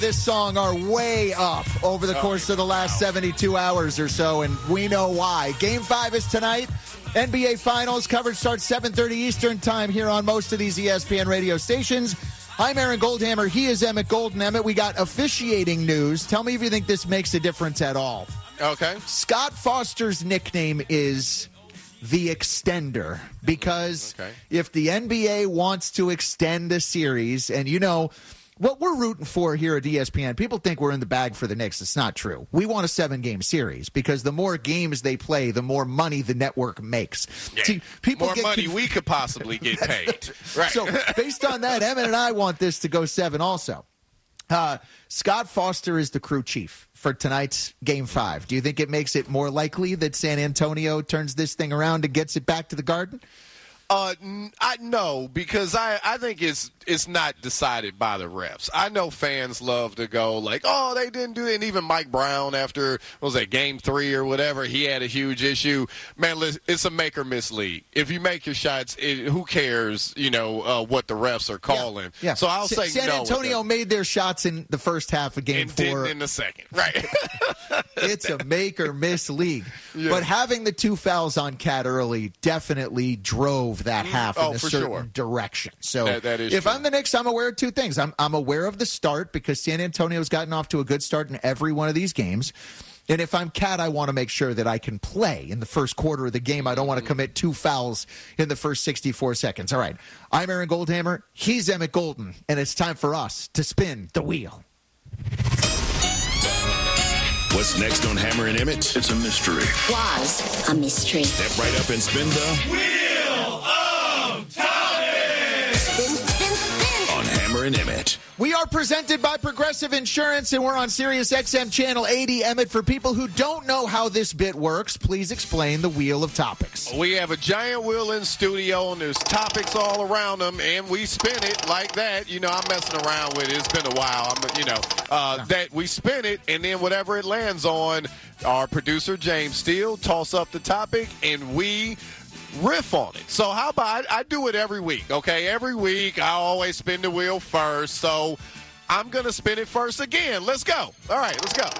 This song are way up over the course of the last 72 hours or so, and we know why. Game 5 is tonight. NBA Finals coverage starts 7:30 Eastern time here on most of these ESPN radio stations. I'm Aaron Goldhammer. He is Emmett Golden. Emmett, we got officiating news. Tell me if you think this makes a difference at all. Okay. Scott Foster's nickname is the Extender because if the NBA wants to extend a series, and you know what we're rooting for here at ESPN, people think we're in the bag for the Knicks. It's not true. We want a 7-game series because the more games they play, the more money the network makes. Yeah. See, people more money we could possibly get paid. Right. So based on that, Emmett and I want this to go 7 also. Scott Foster is the crew chief for tonight's Game 5. Do you think it makes it more likely that San Antonio turns this thing around and gets it back to the Garden? No, because I think it's not decided by the refs. I know fans love to go like, oh, they didn't do it. And even Mike Brown after, what was that, Game 3 or whatever, he had a huge issue. Man, it's a make or miss league. If you make your shots, who cares, what the refs are calling. Yeah. So I'll say San no. San Antonio made their shots in the first half of Game 4. Didn't in the second. Right. It's a make or miss league. Yeah. But having the 2 fouls on Cat early definitely drove that half in a certain direction. So that is if true. I'm the Knicks, I'm aware of 2 things. I'm aware of the start because San Antonio's gotten off to a good start in every one of these games. And if I'm Cat, I want to make sure that I can play in the first quarter of the game. I don't want to commit 2 fouls in the first 64 seconds. All right. I'm Aaron Goldhammer. He's Emmett Golden. And it's time for us to spin the wheel. What's next on Hammer and Emmett? It's a mystery. Was a mystery. Step right up and spin the Wheel of Time! Spin, spin, spin. on Hammer and Emmett. We are presented by Progressive Insurance, and we're on Sirius XM Channel 80. Emmett, for people who don't know how this bit works, please explain the Wheel of Topics. We have a giant wheel in studio, and there's topics all around them, and we spin it like that. I'm messing around with it. It's been a while. That we spin it, and then whatever it lands on, our producer, James Steele, toss up the topic, and we riff on it. So how about I do it every week, okay? Every week I always spin the wheel first, so I'm going to spin it first again. Let's go. All right, let's go.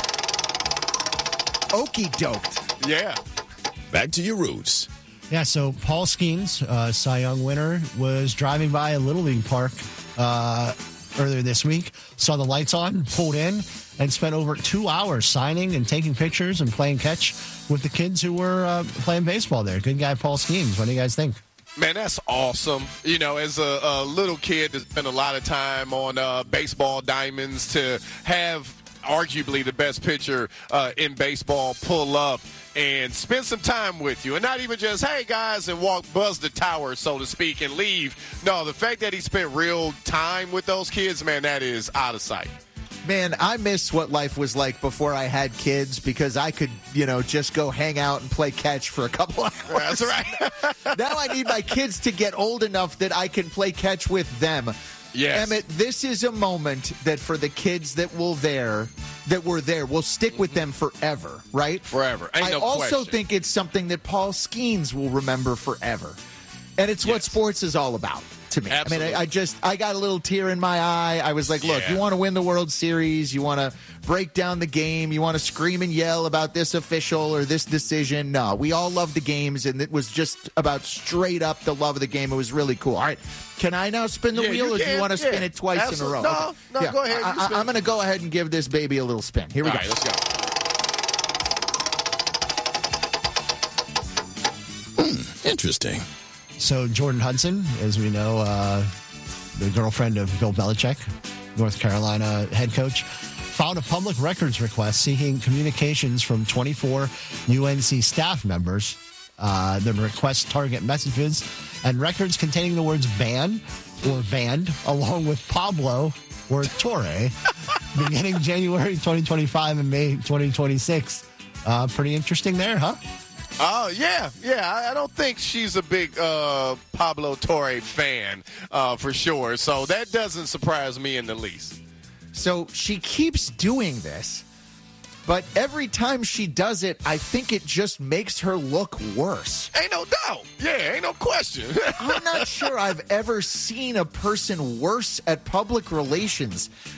Okie doked. Yeah. Back to your roots. Yeah, so Paul Skeens, Cy Young winner, was driving by a Little League park earlier this week, saw the lights on, pulled in, and spent over 2 hours signing and taking pictures and playing catch with the kids who were playing baseball there. Good guy, Paul Skeens. What do you guys think? Man, that's awesome. As a little kid that spent a lot of time on baseball diamonds, to have arguably the best pitcher in baseball pull up and spend some time with you. And not even just, hey, guys, and buzz the tower, so to speak, and leave. No, the fact that he spent real time with those kids, man, that is out of sight. Man, I miss what life was like before I had kids because I could, just go hang out and play catch for a couple hours. That's right. Now I need my kids to get old enough that I can play catch with them. Yes. Emmett, this is a moment that for the kids that were there, will stick with them forever, right? Forever. Ain't I no also question. think it's something that Paul Skeens will remember forever. And it's what sports is all about. To me. Absolutely. I mean, I got a little tear in my eye. I was like, look, you want to win the World Series, you want to break down the game, you want to scream and yell about this official or this decision. No, we all love the games, and it was just about straight up the love of the game. It was really cool. All right, can I now spin the wheel, or do you want to spin it twice in a row? No, go ahead. I'm going to go ahead and give this baby a little spin. Here we go. All right, let's go. Interesting. So Jordan Hudson, as we know, the girlfriend of Bill Belichick, North Carolina head coach, filed a public records request seeking communications from 24 UNC staff members. The request target messages and records containing the words ban or banned, along with Pablo or Torre, beginning January 2025 and May 2026. Pretty interesting there, huh? Oh, yeah. I don't think she's a big Pablo Torre fan, for sure. So that doesn't surprise me in the least. So she keeps doing this, but every time she does it, I think it just makes her look worse. Ain't no doubt. Yeah, ain't no question. I'm not sure I've ever seen a person worse at public relations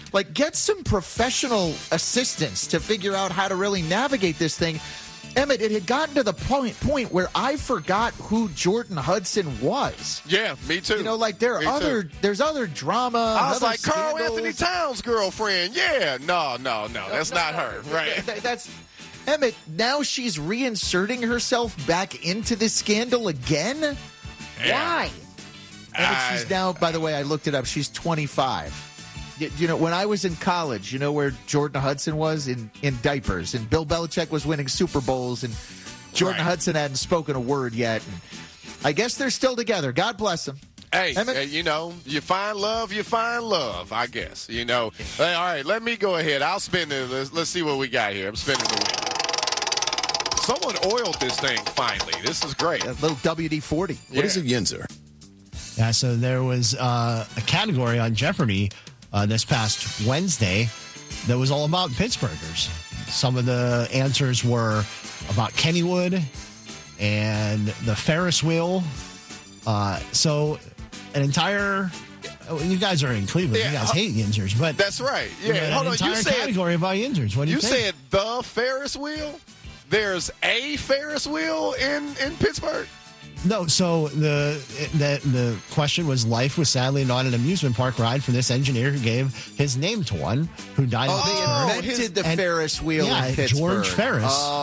Like, get some professional assistance to figure out how to really navigate this thing. Emmett, it had gotten to the point where I forgot who Jordan Hudson was. Yeah, me too. You know, like there's other drama. I was like, Carl scandals. Anthony Towns' girlfriend. Yeah, no, that's not her. Right? That's Emmett. Now she's reinserting herself back into this scandal again. Why? Emmett, she's now. By the way, I looked it up. She's 25. You know, when I was in college, you know where Jordan Hudson was? In diapers. And Bill Belichick was winning Super Bowls, and Jordan Hudson hadn't spoken a word yet. And I guess they're still together. God bless them. Hey, you know, you find love, I guess. You know. Hey, all right, let me go ahead. I'll spin it. Let's see what we got here. I'm spinning the wheel. Someone oiled this thing finally. This is great. A little WD-40. What is a Yinzer? Yeah, so there was a category on Jeopardy this past Wednesday that was all about Pittsburghers. Some of the answers were about Kennywood and the Ferris wheel. So an entire... You guys are in Cleveland. Yeah, you guys hate Yinzers, but... That's right. Yeah, an entire category about Yinzers. What do you think? You said the Ferris wheel? There's a Ferris wheel in Pittsburgh? No, so the question was, life was sadly not an amusement park ride for this engineer who gave his name to one who died in Pittsburgh. They invented the Ferris wheel in Pittsburgh. George Ferris.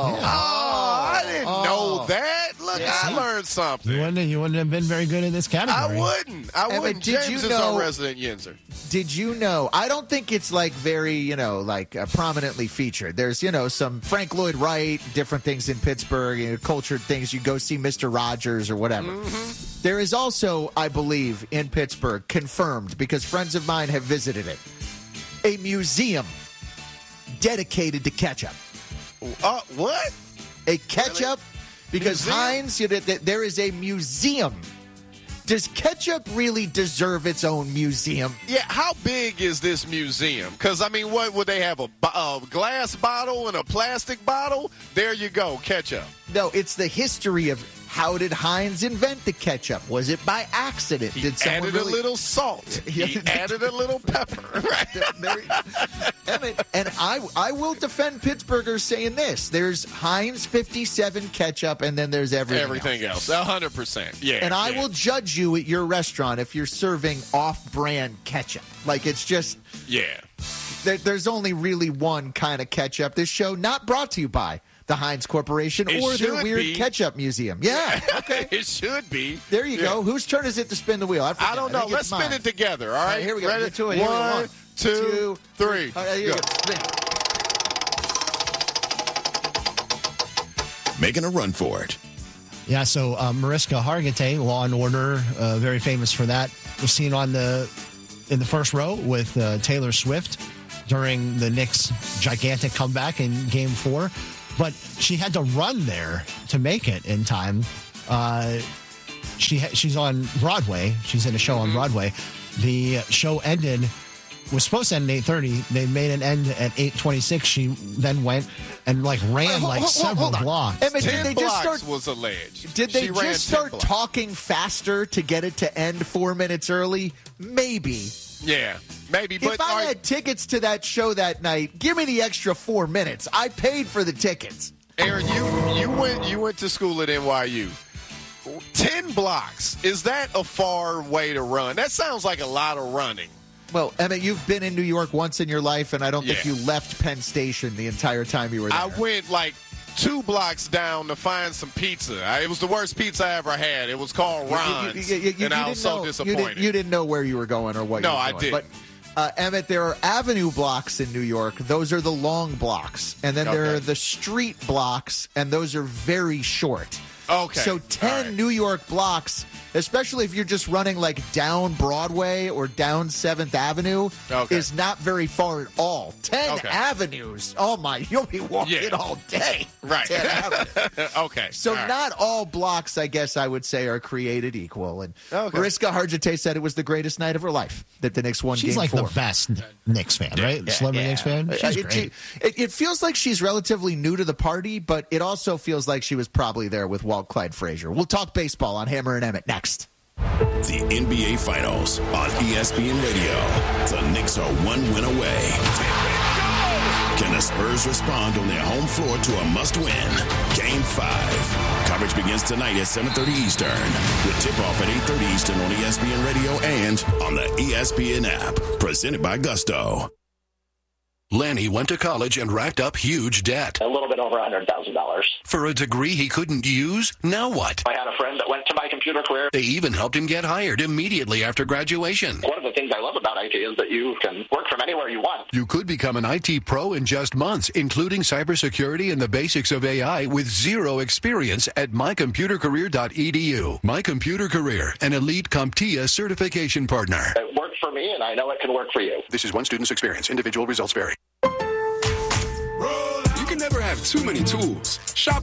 I didn't know that. Look, I learned something. You wouldn't have been very good in this category. I wouldn't. Did James you is know- our resident Yinzer. Did you know? I don't think it's like very, prominently featured. There's, some Frank Lloyd Wright, different things in Pittsburgh, cultured things. You go see Mr. Rogers or whatever. Mm-hmm. There is also, I believe, in Pittsburgh, confirmed, because friends of mine have visited it, a museum dedicated to ketchup. What? A ketchup, because Museum? Heinz, there is a museum. Does ketchup really deserve its own museum? Yeah, how big is this museum? Because, what would they have, a glass bottle and a plastic bottle? There you go, ketchup. No, it's the history of how did Heinz invent the ketchup? Was it by accident? Did someone added a little salt. He added a little pepper. Emmett, and I will defend Pittsburghers saying this. There's Heinz 57 ketchup, and then there's everything else. 100%. Yeah. And I will judge you at your restaurant if you're serving off-brand ketchup. Like, it's just... Yeah. There's only really one kind of ketchup. This show not brought to you by the Heinz Corporation or their weird ketchup museum. Yeah, okay. It should be. There you go. Whose turn is it to spin the wheel? I don't know. Let's spin it together, all right? Here we go. Ready? Get to it. Here we go. 1, 2, 3. All right, here you go. Spin. Making a run for it. Yeah, so Mariska Hargitay, Law & Order, very famous for that, was seen in the first row with Taylor Swift during the Knicks' gigantic comeback in Game 4. But she had to run there to make it in time. She's on Broadway. She's in a show on Broadway. The show was supposed to end at 8:30. They made an end at 8:26. She then went and ran several blocks. Emmett, 10 blocks was alleged. Did they She ran just 10 start blocks. talking faster to get it to end 4 minutes early? Maybe. Yeah, maybe. But If I had tickets to that show that night, give me the extra 4 minutes. I paid for the tickets. Aaron, you went to school at NYU. 10 blocks, is that a far way to run? That sounds like a lot of running. Well, Emmett, you've been in New York once in your life, and I don't think you left Penn Station the entire time you were there. I went 2 blocks down to find some pizza. It was the worst pizza I ever had. It was called Ron's, and I was so disappointed. You didn't know where you were going or what you were doing. No, I didn't. But, Emmett, there are avenue blocks in New York. Those are the long blocks. And then there are the street blocks, and those are very short. Okay. So 10 New York blocks, especially if you're just running down Broadway or down 7th Avenue, is not very far at all. 10 avenues. Oh, my. You'll be walking all day. Right. 10 avenues. Okay. So not all blocks, I guess I would say, are created equal. And Mariska Hargitay said it was the greatest night of her life that the Knicks won She's Game 4. The best Knicks fan, right? Celebrity Knicks fan? She's great. It feels like she's relatively new to the party, but it also feels like she was probably there with Walt Clyde Frazier. We'll talk baseball on Hammer and Emmett next. The NBA Finals on ESPN Radio. The Knicks are one win away. Can the Spurs respond on their home floor to a must-win? Game 5. Coverage begins tonight at 7:30 Eastern. With tip-off at 8:30 Eastern on ESPN Radio and on the ESPN app. Presented by Gusto. Lanny went to college and racked up huge debt. A little bit over $100,000. For a degree he couldn't use? Now what? I had a friend that went to My Computer Career. They even helped him get hired immediately after graduation. One of the things I love about IT is that you can work from anywhere you want. You could become an IT pro in just months, including cybersecurity and the basics of AI with zero experience at mycomputercareer.edu. My Computer Career, an elite CompTIA certification partner. It worked for me, and I know it can work for you. This is one student's experience. Individual results vary. You can never have too many tools. Shop